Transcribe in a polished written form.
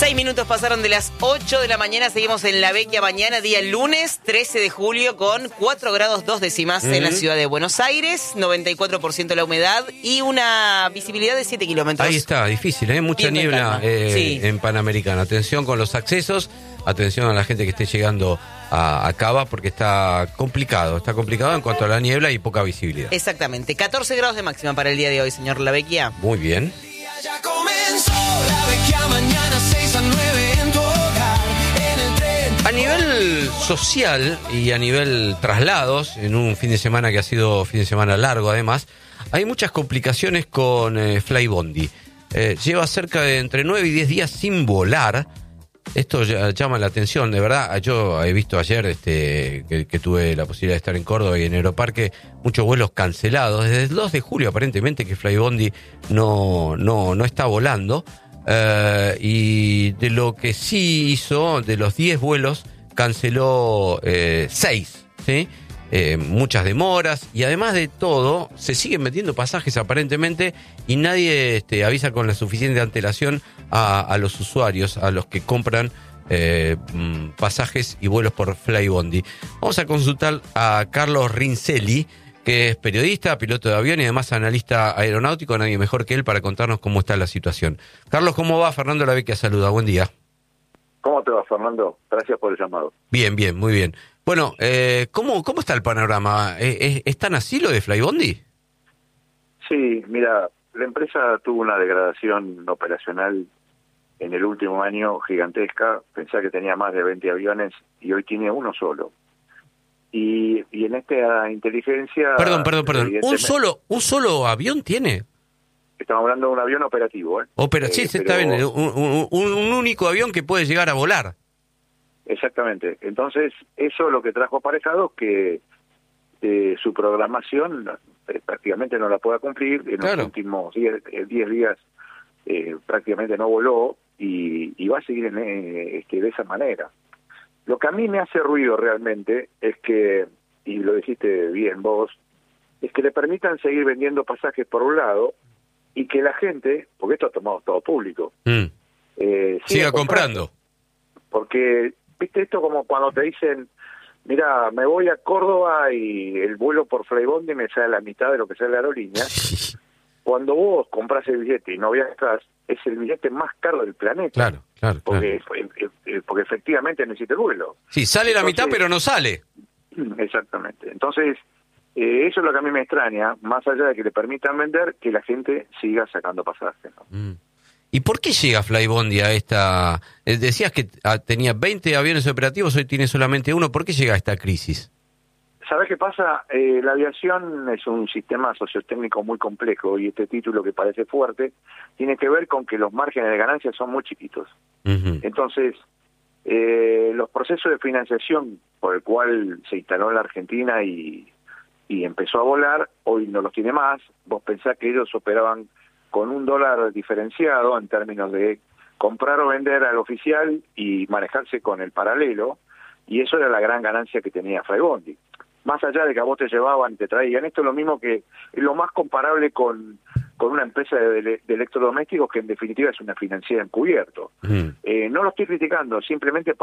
6 minutos pasaron de las 8 de la mañana, seguimos en La Vecchia mañana, día lunes 13 de julio, con 4 grados 2 décimas en la ciudad de Buenos Aires, 94% la humedad y una visibilidad de 7 kilómetros. Ahí está, difícil, mucha niebla sí. En Panamericana. Atención con los accesos, atención a la gente que esté llegando a Cava, porque está complicado en cuanto a la niebla y poca visibilidad. Exactamente, 14 grados de máxima para el día de hoy, señor La Vecchia. Muy bien. Ya comenzó La Vecchia mañana 6 a 9 en tu hogar, en el tren. A nivel social y a nivel traslados, en un fin de semana que ha sido fin de semana largo además, hay muchas complicaciones con Flybondi. Lleva cerca de entre 9 y 10 días sin volar. Esto llama la atención, de verdad. Yo he visto ayer que tuve la posibilidad de estar en Córdoba y en Aeroparque, muchos vuelos cancelados. Desde el 2 de julio aparentemente que Flybondi no está volando. Y de lo que sí hizo, de los 10 vuelos, canceló 6, ¿sí? Muchas demoras y además de todo se siguen vendiendo pasajes aparentemente y nadie avisa con la suficiente antelación a los usuarios, a los que compran pasajes y vuelos por Flybondi. Vamos a consultar a Carlos Rincelli, que es periodista, piloto de avión y además analista aeronáutico, nadie mejor que él para contarnos cómo está la situación. Carlos, ¿cómo va? Fernando La Vecchia saluda, buen día. ¿Cómo te va, Fernando? Gracias por el llamado. Bien, muy bien. Bueno, ¿cómo está el panorama? ¿Es tan así lo de Flybondi? Sí, mira, la empresa tuvo una degradación operacional en el último año gigantesca. Pensá que tenía más de 20 aviones y hoy tiene uno solo. Y en esta inteligencia... Perdón. ¿Un solo avión tiene? Estamos hablando de un avión operativo, ¿eh? Sí, está bien. Un único avión que puede llegar a volar. Exactamente. Entonces, eso lo que trajo aparejado que su programación prácticamente no la pueda cumplir. En los últimos 10 días prácticamente no voló y va a seguir de esa manera. Lo que a mí me hace ruido realmente es que, y lo dijiste bien vos, es que le permitan seguir vendiendo pasajes por un lado y que la gente, porque esto ha tomado todo público, siga comprando. Porque, viste, esto como cuando te dicen, mira, me voy a Córdoba y el vuelo por Flybondi me sale a la mitad de lo que sale la aerolínea. Cuando vos compras el billete y no viajas, es el billete más caro del planeta. Claro. Porque efectivamente necesita el vuelo. Sí, sale la mitad, pero no sale. Exactamente. Entonces, eso es lo que a mí me extraña, más allá de que le permitan vender, que la gente siga sacando pasajes, ¿no? ¿Y por qué llega Flybondi a esta...? Decías que tenía 20 aviones operativos, hoy tiene solamente uno. ¿Por qué llega a esta crisis? ¿Sabés qué pasa? La aviación es un sistema sociotécnico muy complejo y este título que parece fuerte tiene que ver con que los márgenes de ganancia son muy chiquitos. Entonces, los procesos de financiación por el cual se instaló en la Argentina y empezó a volar, hoy no los tiene más. Vos pensás que ellos operaban con $1 diferenciado en términos de comprar o vender al oficial y manejarse con el paralelo, y eso era la gran ganancia que tenía Flybondi. Más allá de que a vos te llevaban y te traían, esto es lo mismo que es lo más comparable con una empresa de electrodomésticos que en definitiva es una financiera encubierto. No lo estoy criticando, simplemente